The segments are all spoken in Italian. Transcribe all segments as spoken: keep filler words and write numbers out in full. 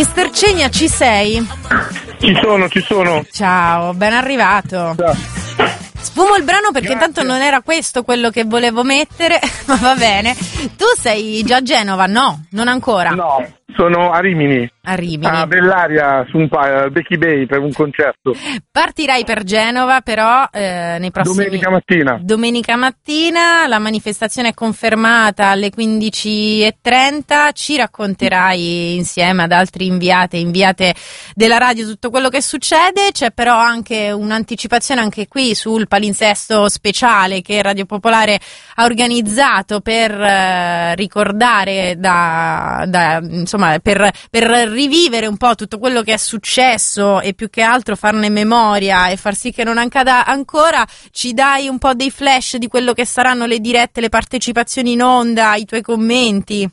mister Cegna, ci sei? Ci sono, ci sono. Ciao, ben arrivato. Ciao. Sfumo il brano perché Grazie. intanto non era questo quello che volevo mettere, ma va bene. Tu sei già a Genova? No, non ancora. No, sono a Rimini. A Rimini. A Bellaria, su un pa- al Becky Bay per un concerto. Partirai per Genova, però eh, nei prossimi... Domenica mattina. Domenica mattina, la manifestazione è confermata alle quindici e trenta, ci racconterai insieme ad altri inviate e inviate della radio tutto quello che succede. C'è però anche un'anticipazione anche qui sul palinsesto speciale che Radio Popolare ha organizzato per eh, ricordare, da, da, insomma, per, per rivivere un po' tutto quello che è successo e più che altro farne memoria e far sì che non accada ancora. Ci dai un po' dei flash di quello che saranno le dirette, le partecipazioni in onda, i tuoi commenti?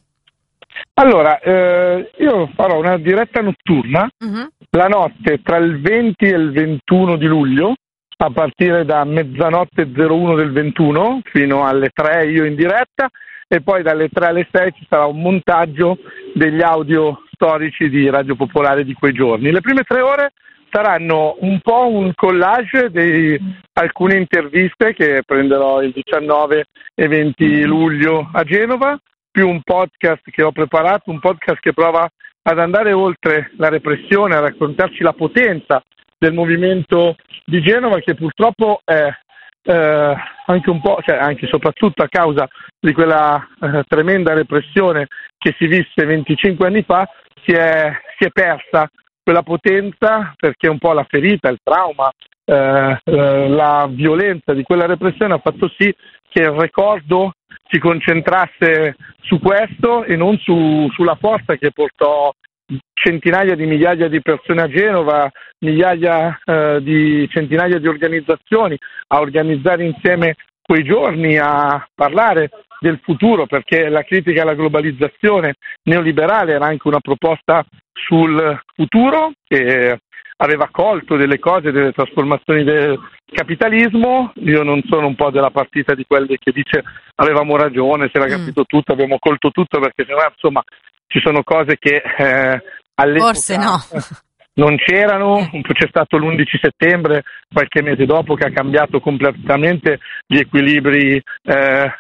Allora, eh, io farò una diretta notturna Uh-huh. la notte tra il venti e il ventuno di luglio, a partire da mezzanotte zero uno del ventuno fino alle tre io in diretta, e poi dalle tre alle sei ci sarà un montaggio degli audio storici di Radio Popolare di quei giorni. Le prime tre ore saranno un po' un collage di alcune interviste che prenderò il diciannove e venti luglio a Genova, più un podcast che ho preparato, un podcast che prova ad andare oltre la repressione, a raccontarci la potenza del movimento di Genova, che purtroppo è eh, anche un po', cioè anche soprattutto a causa di quella eh, tremenda repressione che si visse venticinque anni fa, si è, si è persa quella potenza, perché un po' la ferita, il trauma, eh, eh, la violenza di quella repressione ha fatto sì che il ricordo si concentrasse su questo e non su, sulla forza che portò centinaia di migliaia di persone a Genova, migliaia eh, di centinaia di organizzazioni a organizzare insieme quei giorni, a parlare del futuro, perché la critica alla globalizzazione neoliberale era anche una proposta sul futuro che aveva colto delle cose, delle trasformazioni del capitalismo. Io non sono un po' della partita di quelli che dice avevamo ragione, si era capito mm. tutto, abbiamo colto tutto, perché insomma ci sono cose che eh, all'epoca forse no. non c'erano. C'è stato l'undici settembre, qualche mese dopo, che ha cambiato completamente gli equilibri eh,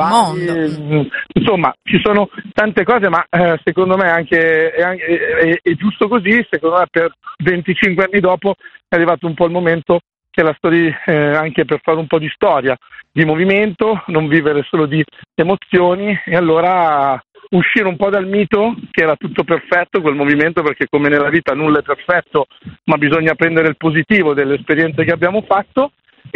globali. Insomma, ci sono tante cose, ma eh, secondo me anche è, è, è giusto così. Secondo me per venticinque anni dopo è arrivato un po' il momento che la storia, eh, anche per fare un po' di storia, di movimento, non vivere solo di emozioni, e allora uscire un po' dal mito che era tutto perfetto quel movimento, perché come nella vita nulla è perfetto, ma bisogna prendere il positivo delle esperienze che abbiamo fatto,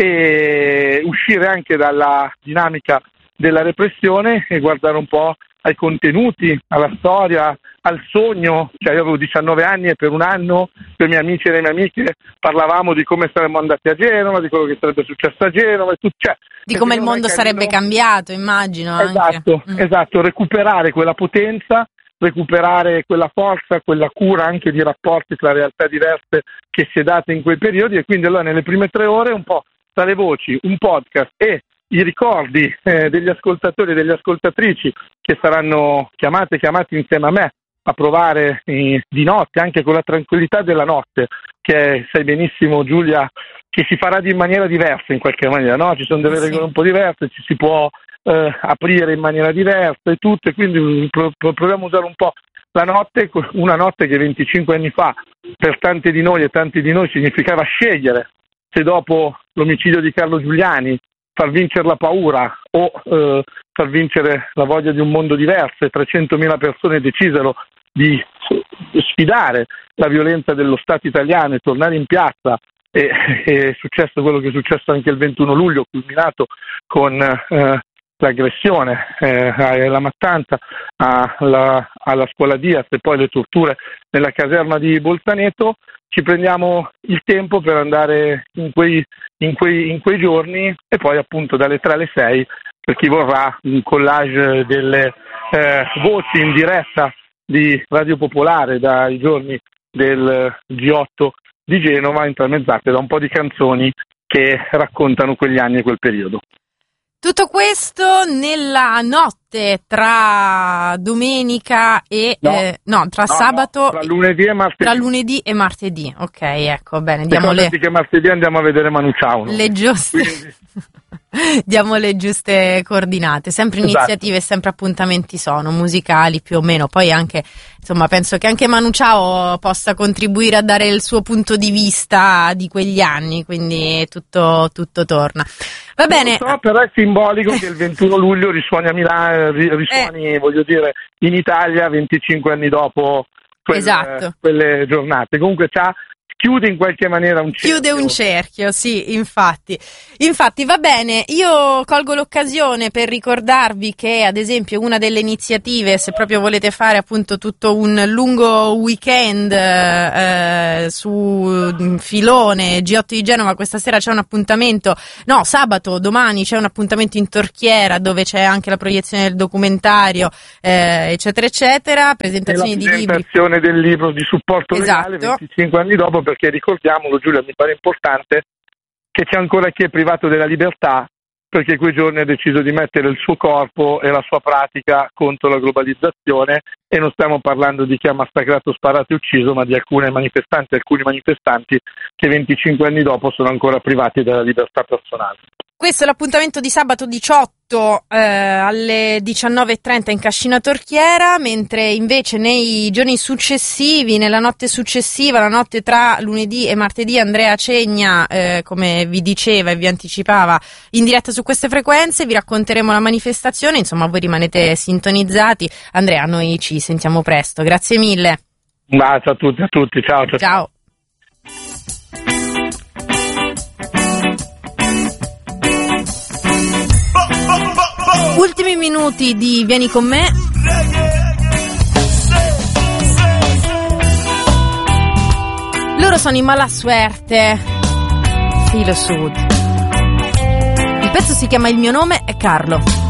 e uscire anche dalla dinamica della repressione e guardare un po' ai contenuti, alla storia, al sogno. Cioè, io avevo diciannove anni e per un anno con i miei amici e le mie amiche parlavamo di come saremmo andati a Genova, di quello che sarebbe successo a Genova e tutto, cioè, di come il mondo sarebbe cambiato, immagino. Esatto, anche. esatto, recuperare quella potenza, recuperare quella forza, quella cura anche di rapporti tra realtà diverse che si è data in quei periodi. E quindi allora nelle prime tre ore un po' tra le voci, un podcast e i ricordi eh, degli ascoltatori e delle ascoltatrici che saranno chiamate chiamati insieme a me a provare eh, di notte, anche con la tranquillità della notte, che sai benissimo, Giulia, che si farà di maniera diversa in qualche maniera, no? Ci sono delle sì. regole un po' diverse, ci si può eh, aprire in maniera diversa e tutto, e quindi pro- proviamo a usare un po' la notte, una notte che venticinque anni fa per tanti di noi e tanti di noi significava scegliere se dopo l'omicidio di Carlo Giuliani far vincere la paura o eh, far vincere la voglia di un mondo diverso, e trecentomila persone decisero di sfidare la violenza dello Stato italiano e tornare in piazza, e è successo quello che è successo anche il ventuno luglio, culminato con eh, l'aggressione, eh, la mattanza alla, alla scuola Diaz e poi le torture nella caserma di Bolzaneto. Ci prendiamo il tempo per andare in quei, in quei, in quei giorni, e poi appunto dalle tre alle sei, per chi vorrà, un collage delle eh, voci in diretta di Radio Popolare dai giorni del G otto di Genova, intramezzate da un po' di canzoni che raccontano quegli anni e quel periodo. Tutto questo nella notte tra domenica e no, eh, no tra no, sabato no, tra lunedì e martedì. Tra lunedì e martedì, ok, ecco, bene, diamo le che martedì andiamo a vedere Manu Chao. No? Le giuste diamo le giuste coordinate, sempre iniziative, esatto. Sempre appuntamenti sono musicali più o meno, poi anche insomma penso che anche Manu Chao possa contribuire a dare il suo punto di vista di quegli anni, quindi tutto, tutto torna. Va bene. Non so, però è simbolico che il ventuno luglio risuoni a Milano, risuoni, eh. voglio dire, in Italia venticinque anni dopo quelle, esatto. quelle giornate. Comunque c'ha chiude in qualche maniera un cerchio. Chiude un cerchio, sì, infatti. Infatti va bene, io colgo l'occasione per ricordarvi che ad esempio una delle iniziative, se proprio volete fare appunto tutto un lungo weekend eh, su filone G otto di Genova, questa sera c'è un appuntamento, no, sabato, domani c'è un appuntamento in Torchiera dove c'è anche la proiezione del documentario, eh, eccetera eccetera, presentazioni di libri. La presentazione del libro di supporto esatto. legale venticinque anni dopo, perché ricordiamolo, Giulia, mi pare importante che c'è ancora chi è privato della libertà perché quei giorni ha deciso di mettere il suo corpo e la sua pratica contro la globalizzazione, e non stiamo parlando di chi ha massacrato, sparato e ucciso, ma di alcune manifestanti, alcuni manifestanti che venticinque anni dopo sono ancora privati della libertà personale. Questo è l'appuntamento di sabato diciotto eh, alle diciannove e trenta in Cascina Torchiera, mentre invece nei giorni successivi, nella notte successiva, la notte tra lunedì e martedì, Andrea Cegna, eh, come vi diceva e vi anticipava, in diretta su queste frequenze, vi racconteremo la manifestazione, insomma voi rimanete sintonizzati. Andrea, noi ci sentiamo presto, grazie mille. Un bacio a tutti, a tutti, ciao. Ciao. Ciao. Ultimi minuti di Vieni con me. Loro sono i Mala Suerte, Filo Sud. Il pezzo si chiama Il mio nome è Carlo.